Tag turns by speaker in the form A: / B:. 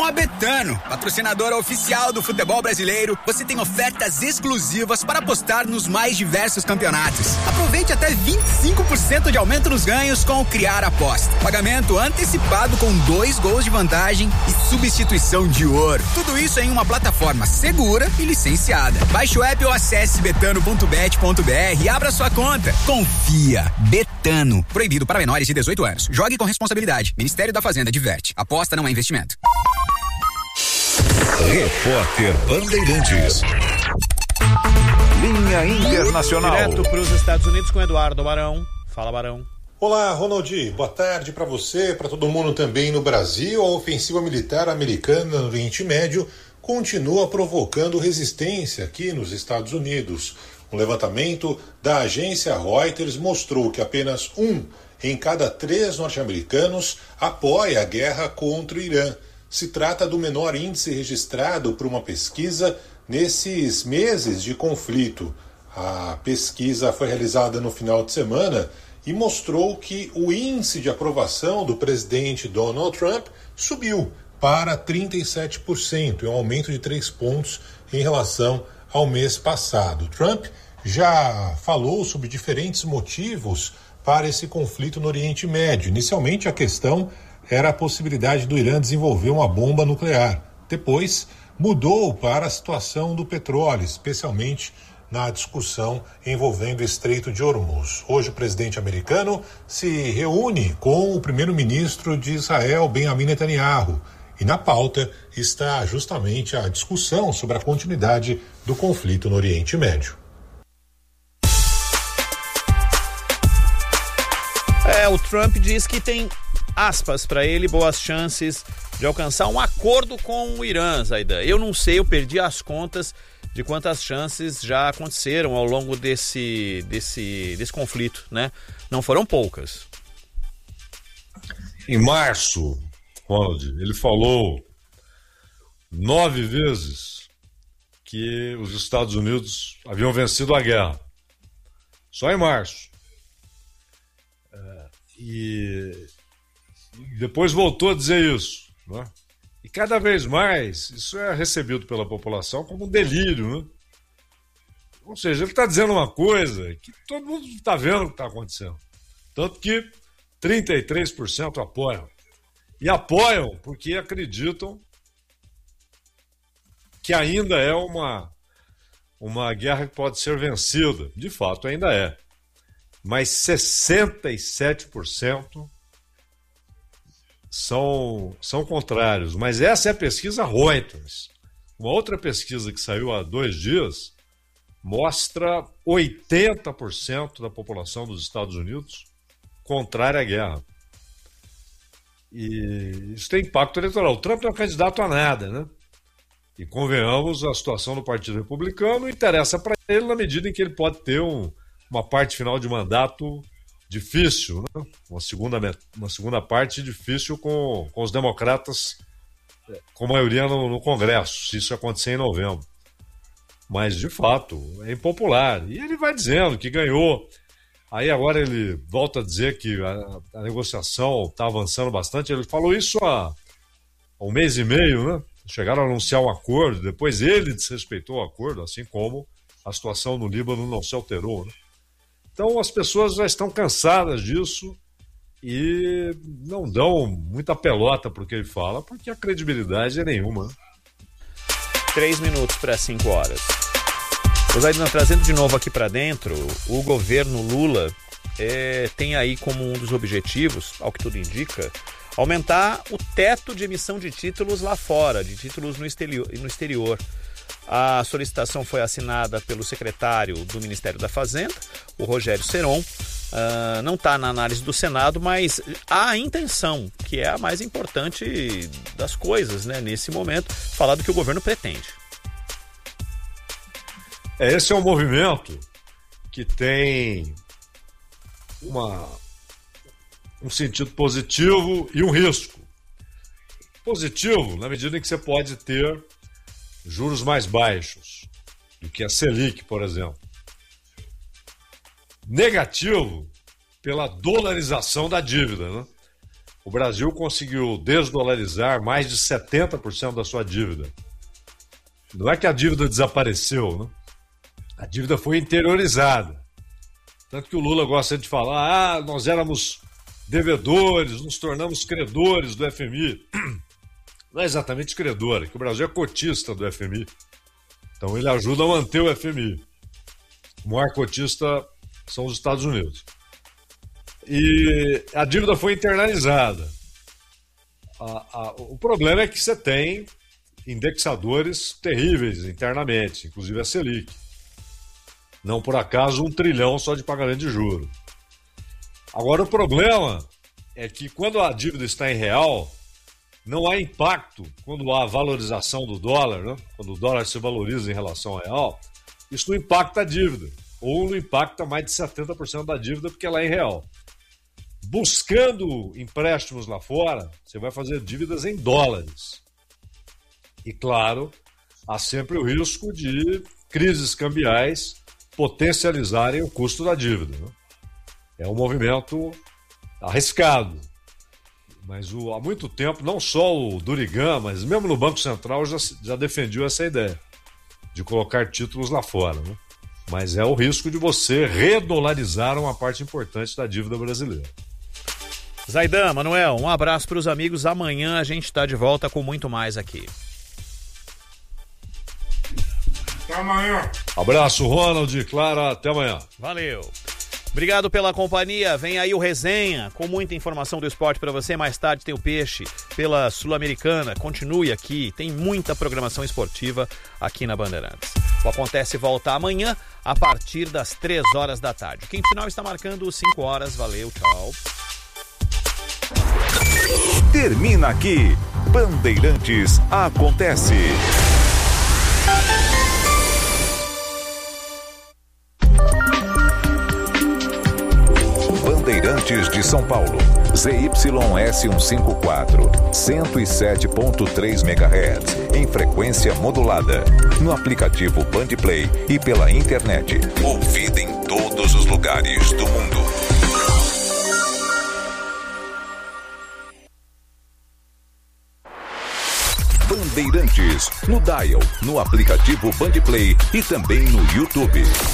A: a Betano, patrocinadora oficial do futebol brasileiro. Você tem ofertas exclusivas para apostar nos mais diversos campeonatos. Aproveite até 25% de aumento nos ganhos com o Criar Aposta. Pagamento antecipado com 2 gols de vantagem e substituição de ouro. Tudo isso em uma plataforma segura e licenciada. Baixe o app ou acesse betano.bet.br e abra sua conta. Confia. Betano. Proibido para menores de 18 anos. Jogue com responsabilidade. Ministério da Fazenda diverte. Aposta não é investimento.
B: Repórter Bandeirantes. Linha Internacional.
C: Direto para os Estados Unidos com Eduardo Barão. Fala, Barão.
D: Olá, Ronaldi. Boa tarde para você, para todo mundo também no Brasil. A ofensiva militar americana no Oriente Médio continua provocando resistência aqui nos Estados Unidos. Um levantamento da agência Reuters mostrou que apenas 1 em cada 3 norte-americanos apoia a guerra contra o Irã. Se trata do menor índice registrado por uma pesquisa nesses meses de conflito. A pesquisa foi realizada no final de semana e mostrou que o índice de aprovação do presidente Donald Trump subiu para 37%, um aumento de 3 pontos em relação ao mês passado. Trump já falou sobre diferentes motivos para esse conflito no Oriente Médio. Inicialmente, a questão era a possibilidade do Irã desenvolver uma bomba nuclear. Depois, mudou para a situação do petróleo, especialmente na discussão envolvendo o Estreito de Hormuz. Hoje, o presidente americano se reúne com o primeiro-ministro de Israel, Benjamin Netanyahu, e na pauta está justamente a discussão sobre a continuidade do conflito no Oriente Médio.
C: O Trump diz que tem, aspas para ele, boas chances de alcançar um acordo com o Irã, Zaidan. Eu não sei, eu perdi as contas de quantas chances já aconteceram ao longo desse conflito, né? Não foram poucas.
E: Em março, Ronald, ele falou 9 vezes que os Estados Unidos haviam vencido a guerra. Só em março. E depois voltou a dizer isso, né? E cada vez mais isso é recebido pela população como um delírio, né? Ou seja, ele está dizendo uma coisa que todo mundo está vendo o que está acontecendo. Tanto que 33% apoiam. E apoiam porque acreditam que ainda é uma guerra que pode ser vencida. De fato, ainda é. Mas 67% são contrários. Mas essa é a pesquisa Reuters. Uma outra pesquisa que saiu há 2 dias mostra 80% da população dos Estados Unidos contrária à guerra. E isso tem impacto eleitoral. O Trump não é candidato a nada, né? E convenhamos, a situação do Partido Republicano interessa para ele na medida em que ele pode ter uma parte final de mandato difícil, né? Uma segunda parte difícil com os democratas com maioria no Congresso, se isso acontecer em novembro. Mas, de fato, é impopular. E ele vai dizendo que ganhou. Aí agora ele volta a dizer que a negociação está avançando bastante. Ele falou isso há 1 mês e meio, né? Chegaram a anunciar um acordo, depois ele desrespeitou o acordo, assim como a situação no Líbano não se alterou, né? Então as pessoas já estão cansadas disso e não dão muita pelota para o que ele fala, porque a credibilidade é nenhuma.
C: 3 minutos para 5 horas. Zaidan, trazendo de novo aqui para dentro, o governo Lula tem aí como um dos objetivos, ao que tudo indica, aumentar o teto de emissão de títulos lá fora, de títulos no exterior. A solicitação foi assinada pelo secretário do Ministério da Fazenda, o Rogério Seron. Não está na análise do Senado, mas há a intenção, que é a mais importante das coisas, né, nesse momento, falar do que o governo pretende.
E: Esse é um movimento que tem um sentido positivo e um risco. Positivo, na medida em que você pode ter juros mais baixos do que a Selic, por exemplo. Negativo pela dolarização da dívida, né? o Brasil conseguiu desdolarizar mais de 70% da sua dívida. Não é que a dívida desapareceu, né? A dívida foi interiorizada. Tanto que o Lula gosta de falar, nós éramos devedores, nos tornamos credores do FMI. Não é exatamente credor, é que o Brasil é cotista do FMI. Então ele ajuda a manter o FMI. O maior cotista são os Estados Unidos. E a dívida foi internalizada. O problema é que você tem indexadores terríveis internamente, inclusive a Selic. Não por acaso 1 trilhão só de pagamento de juros. Agora o problema é que quando a dívida está em real, não há impacto quando há valorização do dólar, né? Quando o dólar se valoriza em relação ao real, isso não impacta a dívida, ou não impacta mais de 70% da dívida porque ela é em real. Buscando empréstimos lá fora, você vai fazer dívidas em dólares. E claro, há sempre o risco de crises cambiais potencializarem o custo da dívida, né? É um movimento arriscado. Mas há muito tempo, não só o Durigan, mas mesmo no Banco Central já defendiu essa ideia de colocar títulos lá fora, né? Mas é o risco de você redolarizar uma parte importante da dívida brasileira.
C: Zaidan, Manuel, um abraço para os amigos. Amanhã a gente está de volta com muito mais aqui.
E: Até amanhã. Abraço, Ronald, Clara, até amanhã.
C: Valeu. Obrigado pela companhia. Vem aí o Resenha, com muita informação do esporte para você. Mais tarde tem o Peixe pela Sul-Americana. Continue aqui, tem muita programação esportiva aqui na Bandeirantes. O Acontece volta amanhã a partir das 3 horas da tarde. O Quinto Final está marcando 5 horas. Valeu, tchau.
B: Termina aqui. Bandeirantes Acontece. Bandeirantes de São Paulo, ZYS154, 107.3 MHz, em frequência modulada, no aplicativo Bandplay e pela internet, ouvida em todos os lugares do mundo. Bandeirantes, no dial, no aplicativo Bandplay e também no YouTube.